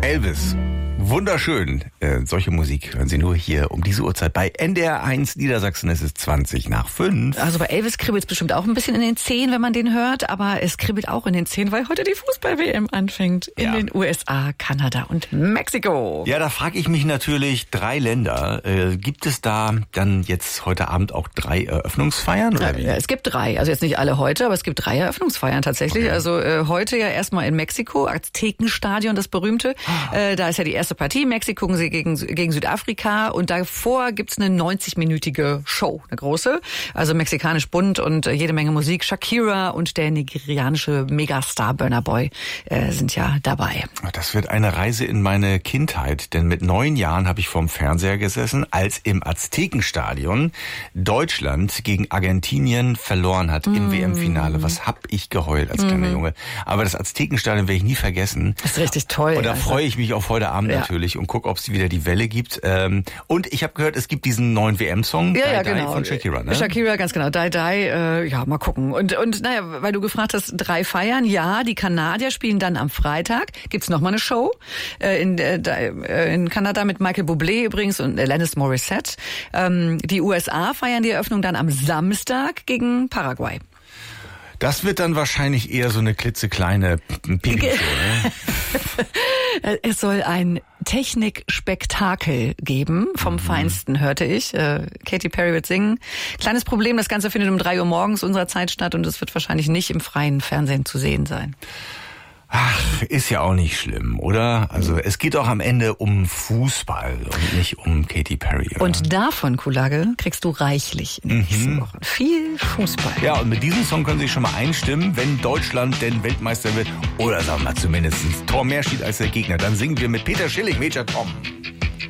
Elvis. Wunderschön. Solche Musik hören Sie nur hier um diese Uhrzeit bei NDR 1 Niedersachsen. Es ist 5:20. Also bei Elvis kribbelt es bestimmt auch ein bisschen in den Zehen, wenn man den hört. Aber es kribbelt auch in den Zehen, weil heute die Fußball-WM anfängt. In den USA, Kanada und Mexiko. Ja, da frage ich mich natürlich, 3 Länder. Gibt es da dann jetzt heute Abend auch 3 Eröffnungsfeiern? Oder wie? Ja, es gibt 3. Also jetzt nicht alle heute, aber es gibt 3 Eröffnungsfeiern tatsächlich. Okay. Also heute ja erstmal in Mexiko, Aztekenstadion, das berühmte. Da ist ja die erste Partie, Mexiko gegen Südafrika, und davor gibt's eine 90-minütige Show, eine große, also mexikanisch bunt und jede Menge Musik. Shakira und der nigerianische Megastar Burna Boy sind ja dabei. Das wird eine Reise in meine Kindheit, denn mit 9 Jahren habe ich vorm Fernseher gesessen, als im Aztekenstadion Deutschland gegen Argentinien verloren hat im WM-Finale. Was hab ich geheult als kleiner Junge. Aber das Aztekenstadion werde ich nie vergessen. Das ist richtig toll. Und da freue ich mich auf heute Abend natürlich und gucke, ob es wieder die Welle gibt. Und ich habe gehört, es gibt diesen neuen WM-Song, Die genau. von Shakira. Ne? Shakira, ganz genau. Die, ja, mal gucken. Und naja, weil du gefragt hast, 3 Feiern. Ja, die Kanadier spielen dann am Freitag. Gibt's noch mal eine Show in Kanada mit Michael Bublé übrigens und Alanis Morissette. Die USA feiern die Eröffnung dann am Samstag gegen Paraguay. Das wird dann wahrscheinlich eher so eine klitzekleine Pipi-Show, ne? Es soll ein Technikspektakel geben, vom Feinsten, hörte ich. Katy Perry wird singen. Kleines Problem, das Ganze findet um 3 Uhr morgens unserer Zeit statt und es wird wahrscheinlich nicht im freien Fernsehen zu sehen sein. Ach, ist ja auch nicht schlimm, oder? Also es geht auch am Ende um Fußball und nicht um Katy Perry. Oder? Und davon, Kulage, kriegst du reichlich in den nächsten Wochen. Viel Fußball. Ja, und mit diesem Song können Sie schon mal einstimmen, wenn Deutschland denn Weltmeister wird. Oder sagen wir mal zumindest ein Tor mehr steht als der Gegner. Dann singen wir mit Peter Schilling, Major Tom.